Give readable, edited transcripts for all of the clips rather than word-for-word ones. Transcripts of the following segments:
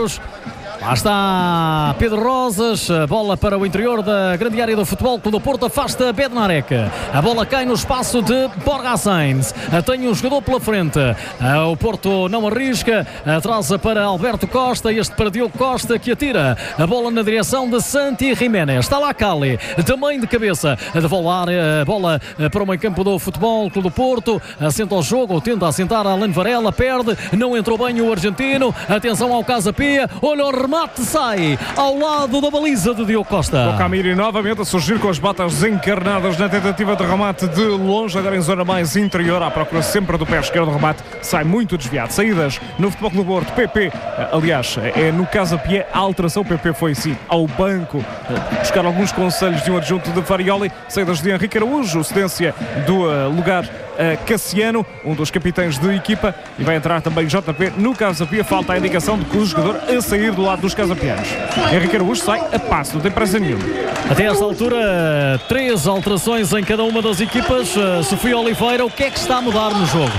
companheiros. Lá está Pedro Rosas, a bola para o interior da grande área do Futebol Clube do Porto, afasta Bednarek, a bola cai no espaço de Borja Sainz, tem um jogador pela frente, o Porto não arrisca, atrasa para Alberto Costa, este para Diogo Costa que atira a bola na direção de Santi Jiménez, está lá Cali, também de cabeça, devolve a bola para o meio campo do Futebol Clube do Porto, assenta o jogo, tenta assentar Alan Varela, perde, não entrou bem o argentino, atenção ao Casa Pia, olha o remate, sai ao lado da baliza de Diogo Costa. O Camiri novamente a surgir com as botas desencarnadas na tentativa de remate de longe, agora em zona mais interior, à procura sempre do pé esquerdo, o remate sai muito desviado. Saídas no Futebol Clube do Porto, PP, aliás, é no Casa Pia a alteração, PP foi sim ao banco buscar alguns conselhos de um adjunto de Farioli, saídas de Henrique Araújo, cedência do lugar Cassiano, um dos capitães de equipa, e vai entrar também JP no Casa Pia. Falta a indicação de que o jogador a sair do lado dos casapianos. Henrique Araújo sai a passo, não tem pressa nenhuma. Até esta altura, 3 alterações em cada uma das equipas. Sofia Oliveira, o que é que está a mudar no jogo?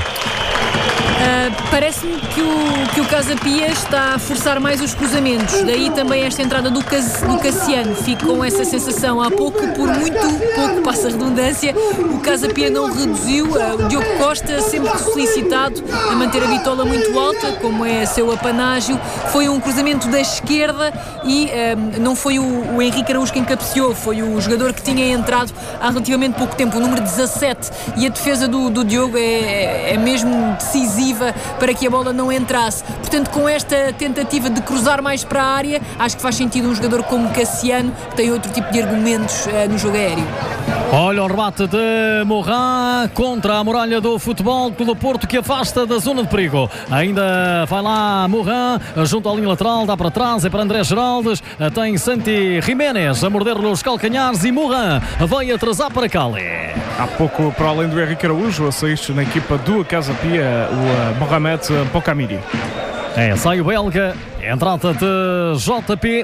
Parece-me que o Casa Pia está a forçar mais os cruzamentos, daí também esta entrada do Cassiano. Fico com essa sensação. Há pouco, por muito pouco, passa a redundância, o Casa Pia não reduziu, o Diogo Costa sempre solicitado a manter a bitola muito alta, como é seu apanágio. Foi um cruzamento da esquerda e não foi o Henrique Araújo quem cabeceou, foi o jogador que tinha entrado há relativamente pouco tempo, o número 17, e a defesa do Diogo é mesmo decisiva para que a bola não entrasse. Portanto, com esta tentativa de cruzar mais para a área, acho que faz sentido um jogador como Cassiano, que tem outro tipo de argumentos no jogo aéreo. Olha o remate de Morin contra a muralha do Futebol Clube do Porto, que afasta da zona de perigo. Ainda vai lá Morin, junto à linha lateral, dá para trás, é para André Geraldes, tem Santi Jiménez a morder nos calcanhares e Morin vai atrasar para Cali. Há pouco, para além do Henrique Araújo, a saíste na equipa do Casa Pia, o Mohamed Pocamiri. Sai o belga, entrada de JP,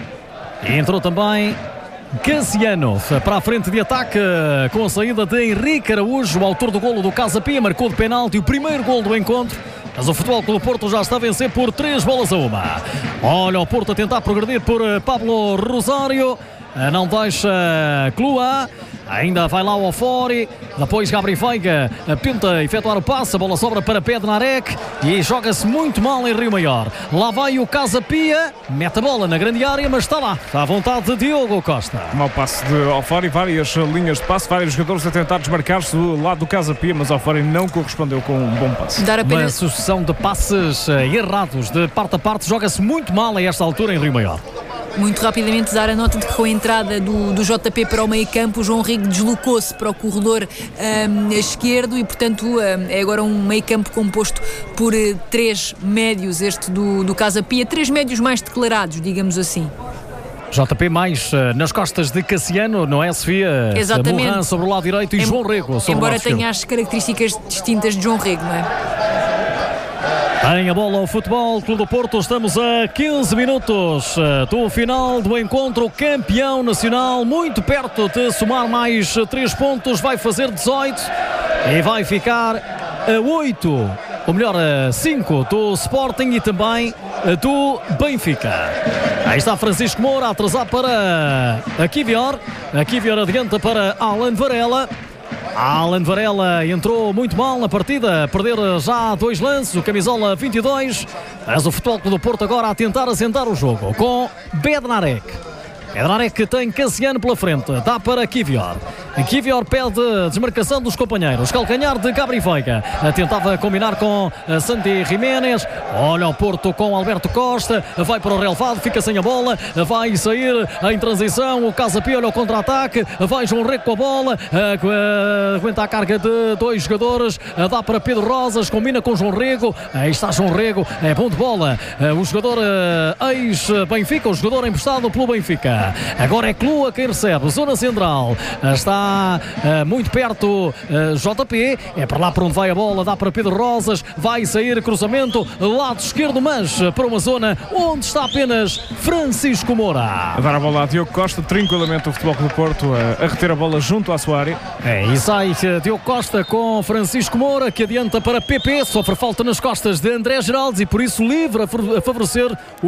entrou também Cassiano para a frente de ataque com a saída de Henrique Araújo, o autor do golo do Casa Pia, marcou de penalti o primeiro golo do encontro, mas o Futebol Clube do Porto já está a vencer por 3-1. Olha o Porto a tentar progredir por Pablo Rosário, não deixa Clua. Ainda vai lá o Ofori, depois Gabriel Veiga tenta efetuar o passe, a bola sobra para Bednarek e joga-se muito mal em Rio Maior. Lá vai o Casa Pia, mete a bola na grande área, mas está lá, está à vontade de Diogo Costa. Mau passe de Ofori, várias linhas de passe, vários jogadores a tentar desmarcar-se do lado do Casa Pia, mas Ofori não correspondeu com um bom passe. Uma sucessão de passes errados de parte a parte, joga-se muito mal a esta altura em Rio Maior. Muito rapidamente dar a nota de que com a entrada do JP para o meio campo, o João Rigo deslocou-se para o corredor esquerdo e portanto é agora um meio campo composto por 3 médios, este do Casa Pia, 3 médios mais declarados, digamos assim. JP mais nas costas de Cassiano, não é, Sofia? Exatamente. Morin sobre o lado direito e João Rego sobre o lado esquerdo. Embora tenha as características distintas de João Rego, não é? Tem a bola ao Futebol Clube do Porto, estamos a 15 minutos do final do encontro, campeão nacional, muito perto de somar mais 3 pontos, vai fazer 18 e vai ficar a 8, ou melhor a 5 do Sporting e também do Benfica. Aí está Francisco Moura a atrasar para a Kivior adianta para Alan Varela. Alan Varela entrou muito mal na partida, a perder já 2 lances, o camisola 22, mas o Futebol Clube do Porto agora a tentar assentar o jogo com Bednarek. Bednarek tem Cassiano pela frente, dá para Kivior. Kivior pede desmarcação dos companheiros, calcanhar de Gabriel Veiga, tentava combinar com Santi Jiménez. Olha o Porto com Alberto Costa, vai para o relevado, fica sem a bola, vai sair em transição o Casa Pia, olha o contra-ataque, vai João Rego com a bola, aguenta a carga de 2 jogadores, dá para Pedro Rosas, combina com João Rego, aí está João Rego, é bom de bola, o jogador ex-Benfica, o jogador emprestado pelo Benfica. Agora é Clua quem recebe, zona central, está muito perto JP, é para lá para onde vai a bola, dá para Pedro Rosas, vai sair cruzamento, lado esquerdo, mas para uma zona onde está apenas Francisco Moura. A dar a bola a Diogo Costa, tranquilamente o Futebol Clube do Porto a reter a bola junto à sua área. E sai Diogo Costa com Francisco Moura, que adianta para PP, sofre falta nas costas de André Geraldes e por isso livre a favorecer o